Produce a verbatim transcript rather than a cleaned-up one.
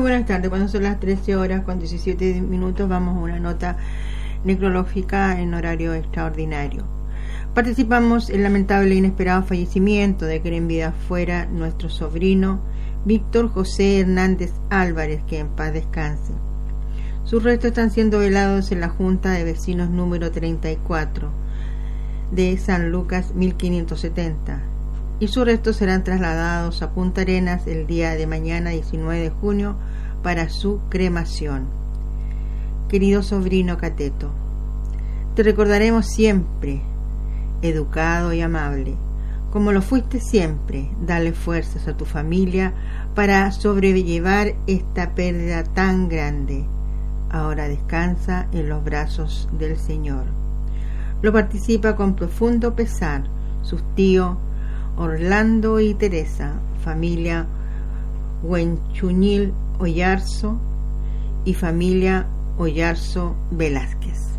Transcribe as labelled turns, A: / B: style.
A: buenas tardes. Cuando son las trece horas con diecisiete minutos vamos a una nota necrológica en horario extraordinario. Participamos en el lamentable e inesperado fallecimiento de que en vida fuera nuestro sobrino Víctor José Hernández Álvarez, que en paz descanse. Sus restos están siendo velados en la Junta de Vecinos número treinta y cuatro de San Lucas mil quinientos setenta, y sus restos serán trasladados a Punta Arenas el día de mañana diecinueve de junio para su cremación. Querido sobrino Cateto, te recordaremos siempre educado y amable, como lo fuiste siempre. Dale fuerzas a tu familia para sobrellevar esta pérdida tan grande. Ahora descansa en los brazos del Señor. Lo participa con profundo pesar sus tíos Orlando y Teresa, familia Huenchuñil Oyarzo y familia Oyarzo Velázquez.